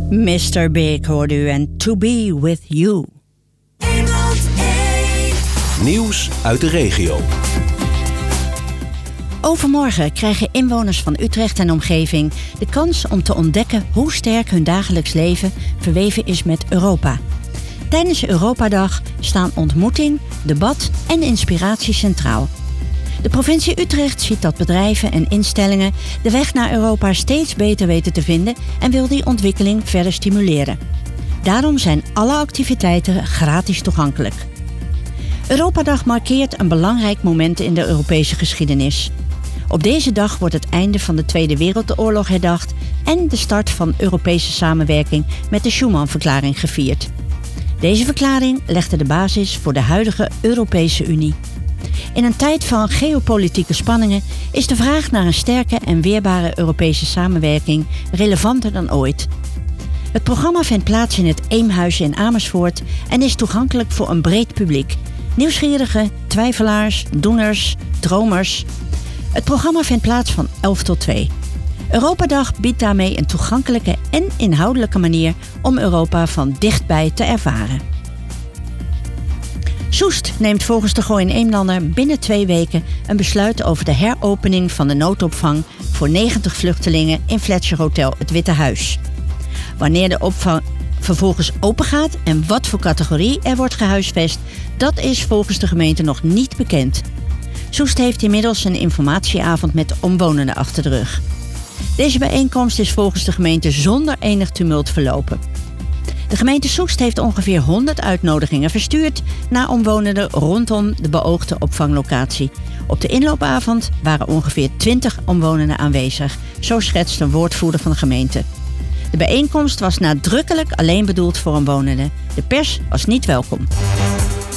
Mr. Big hoorde u en To Be With You. Nieuws uit de regio. Overmorgen krijgen inwoners van Utrecht en omgeving de kans om te ontdekken hoe sterk hun dagelijks leven verweven is met Europa. Tijdens Europadag staan ontmoeting, debat en inspiratie centraal. De provincie Utrecht ziet dat bedrijven en instellingen de weg naar Europa steeds beter weten te vinden en wil die ontwikkeling verder stimuleren. Daarom zijn alle activiteiten gratis toegankelijk. Europadag markeert een belangrijk moment in de Europese geschiedenis. Op deze dag wordt het einde van de Tweede Wereldoorlog herdacht en de start van Europese samenwerking met de Schuman-verklaring gevierd. Deze verklaring legde de basis voor de huidige Europese Unie. In een tijd van geopolitieke spanningen is de vraag naar een sterke en weerbare Europese samenwerking relevanter dan ooit. Het programma vindt plaats in het Eemhuis in Amersfoort en is toegankelijk voor een breed publiek. Nieuwsgierigen, twijfelaars, doeners, dromers. Het programma vindt plaats van 11 tot 2. Europadag biedt daarmee een toegankelijke en inhoudelijke manier om Europa van dichtbij te ervaren. Soest neemt volgens de Gooi en Eemlander binnen 2 weken een besluit over de heropening van de noodopvang voor 90 vluchtelingen in Fletcher Hotel Het Witte Huis. Wanneer de opvang vervolgens opengaat en wat voor categorie er wordt gehuisvest, dat is volgens de gemeente nog niet bekend. Soest heeft inmiddels een informatieavond met omwonenden achter de rug. Deze bijeenkomst is volgens de gemeente zonder enig tumult verlopen. De gemeente Soest heeft ongeveer 100 uitnodigingen verstuurd naar omwonenden rondom de beoogde opvanglocatie. Op de inloopavond waren ongeveer 20 omwonenden aanwezig, zo schetst een woordvoerder van de gemeente. De bijeenkomst was nadrukkelijk alleen bedoeld voor omwonenden. De pers was niet welkom.